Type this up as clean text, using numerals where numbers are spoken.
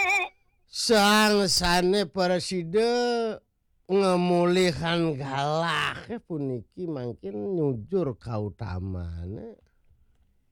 sangsane presiden ngemulihan galak puniki mangkin nyujur kautamane